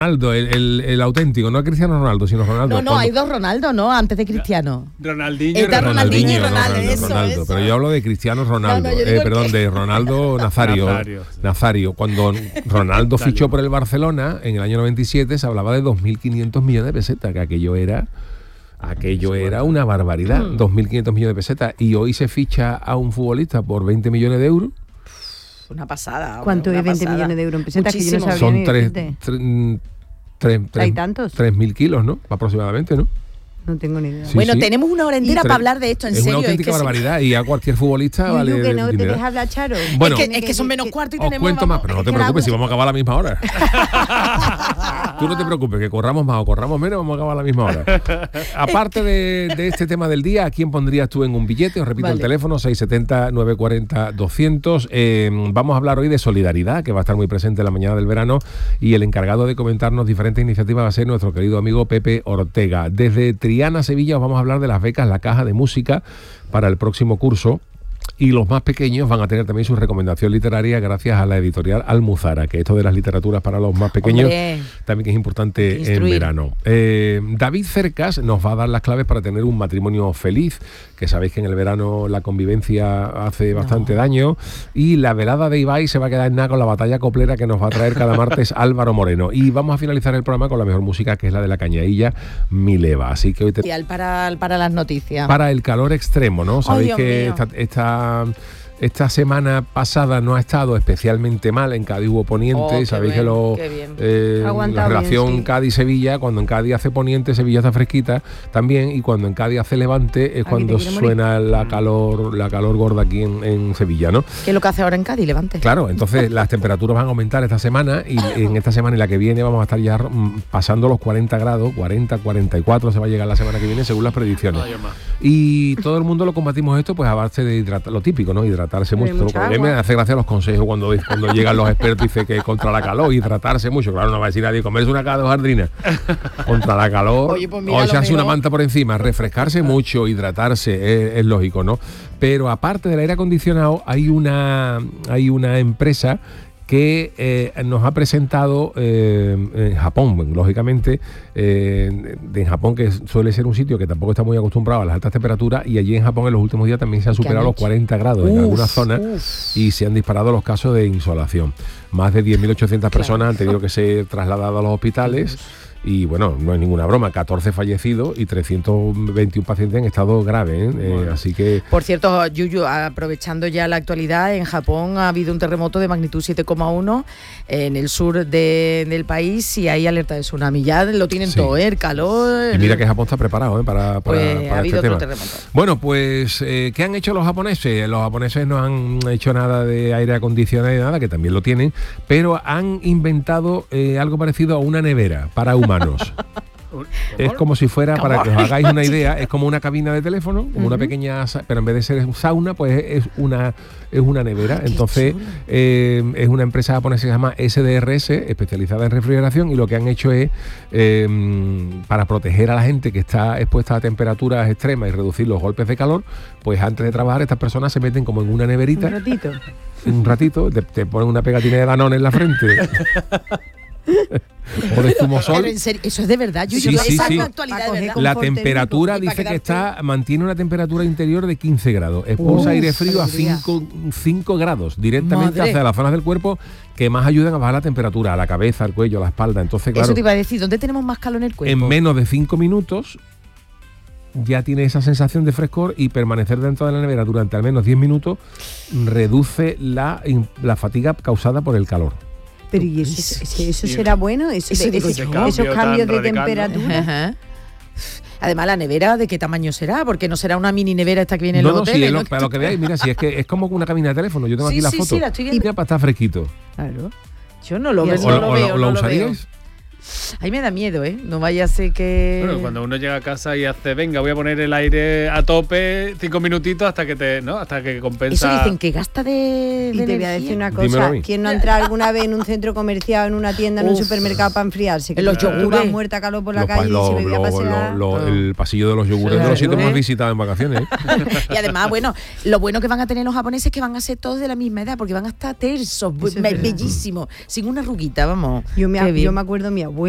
Ronaldo, el auténtico, no Cristiano Ronaldo, sino Ronaldo. No, hay dos Ronaldo, ¿no? Antes de Cristiano. Ronaldinho y Ronaldinho y Ronaldo, eso. Pero yo hablo de Cristiano Ronaldo, de Ronaldo Nazario. Cuando Ronaldo fichó por el Barcelona en el año 97 se hablaba de 2.500 millones de pesetas, que aquello era una barbaridad, 2.500 millones de pesetas, y hoy se ficha a un futbolista por 20 millones de euros. Una pasada. ¿Cuánto es 20 millones de euros en pesetas? Que yo no sabía. Son ¿Hay tantos? 3.000 kilos, ¿no? Aproximadamente, ¿no? No tengo ni idea. Sí, bueno, tenemos una hora entera para hablar de esto, en serio. Es una auténtica barbaridad y a cualquier futbolista vale que no te dinero. dejas hablar, Charo. Bueno, es que son menos cuarto y os tenemos... cuento más, pero no te preocupes, si vamos a acabar a la misma hora. Tú no te preocupes, que corramos más o corramos menos, vamos a acabar a la misma hora. Aparte de este tema del día, ¿a quién pondrías tú en un billete? Os repito el teléfono, 670-940-200. Vamos a hablar hoy de solidaridad, que va a estar muy presente en la mañana del verano, y el encargado de comentarnos diferentes iniciativas va a ser nuestro querido amigo Pepe Ortega. Desde Triana, Sevilla, os vamos a hablar de las becas La Caja de Música para el próximo curso. Y los más pequeños van a tener también su recomendación literaria gracias a la editorial Almuzara, que esto de las literaturas para los más pequeños también es importante en verano. David Cercas nos va a dar las claves para tener un matrimonio feliz, que sabéis que en el verano la convivencia hace bastante daño, y la velada de Ibai se va a quedar en nada con la batalla coplera que nos va a traer cada martes Álvaro Moreno. Y vamos a finalizar el programa con la mejor música, que es la de la cañailla Mileva. Así que hoy para las noticias. Para el calor extremo, ¿no? Sabéis que esta semana pasada no ha estado especialmente mal. En Cádiz hubo poniente, sabéis que la relación Cádiz-Sevilla, cuando en Cádiz hace poniente, Sevilla está fresquita también, y cuando en Cádiz hace levante es cuando suena la calor gorda aquí en Sevilla, ¿no? ¿Qué es lo que hace ahora en Cádiz, levante? Claro, entonces las temperaturas van a aumentar esta semana, y en esta semana y la que viene vamos a estar ya pasando los 40 grados, 40, 44 se va a llegar la semana que viene según las predicciones. Y todo el mundo lo combatimos esto pues a base de hidratar, lo típico, ¿no? Hidratarse mucho. Me hace gracia los consejos cuando llegan los expertos y dicen que contra la calor, hidratarse mucho. Claro, no va a decir nadie comerse una cada de hojaldrina contra la calor, o echarse una manta por encima, refrescarse mucho, hidratarse, es lógico, ¿no? Pero aparte del aire acondicionado hay una empresa que nos ha presentado en Japón, lógicamente, en Japón, que suele ser un sitio que tampoco está muy acostumbrado a las altas temperaturas, y allí en Japón en los últimos días también se han superado los 40 grados en algunas zonas y se han disparado los casos de insolación. Más de 10.800 personas han tenido que ser trasladadas a los hospitales. Y bueno, no es ninguna broma, 14 fallecidos y 321 pacientes en estado grave, así que... Por cierto, Yuyu, aprovechando ya la actualidad, en Japón ha habido un terremoto de magnitud 7,1 en el sur del país, y hay alerta de tsunami. Ya lo tienen todo, el calor... Y mira que Japón está preparado para ha habido este otro tema. terremoto. Bueno, pues, ¿qué han hecho los japoneses? Los japoneses no han hecho nada de aire acondicionado ni nada, que también lo tienen, pero han inventado algo parecido a una nevera para humanos. Es como si fuera, para que os hagáis una idea, es como una cabina de teléfono, como una pequeña, pero en vez de ser sauna, pues es una nevera. Entonces es una empresa japonesa que se llama SDRS, especializada en refrigeración, y lo que han hecho es, para proteger a la gente que está expuesta a temperaturas extremas y reducir los golpes de calor, pues antes de trabajar estas personas se meten como en una neverita. Un ratito, te ponen una pegatina de Danone en la frente. O de zumosol. Pero en serio, eso es de verdad. Sí. Actualidad, de verdad. La temperatura dice que mantiene una temperatura interior de 15 grados. Expulsa aire frío a 5 grados directamente hacia las zonas del cuerpo que más ayudan a bajar la temperatura, a la cabeza, al cuello, a la espalda. Entonces, claro, eso te iba a decir, ¿dónde tenemos más calor en el cuerpo? En menos de 5 minutos ya tiene esa sensación de frescor, y permanecer dentro de la nevera durante al menos 10 minutos reduce la fatiga causada por el calor. Pero ¿y eso será bueno? ¿Esos cambios de temperatura? Ajá. Además, la nevera, ¿de qué tamaño será? Porque no será una mini nevera esta que viene en los hoteles. Sí, para lo que veáis, mira, si es que es como una cabina de teléfono. Yo tengo aquí la foto. Sí, la estoy viendo. Y para estar fresquito. Claro. Yo no lo veo. ¿Lo usaríais? Ahí me da miedo, No vaya a ser que... Bueno, cuando uno llega a casa y hace, venga, voy a poner el aire a tope 5 minutitos hasta que compensa... Eso dicen que gasta de Y te voy a decir una cosa, ¿quién no ha entrado alguna vez en un centro comercial, en una tienda, en un supermercado para enfriarse? En los yogures. Muerta a calor por la calle y se bebía a pasear. El pasillo de los yogures de los sitios más visitados en vacaciones. Y además, bueno, lo bueno que van a tener los japoneses es que van a ser todos de la misma edad, porque van a estar tersos, bellísimos, sin una arruguita, vamos. Yo me acuerdo, mi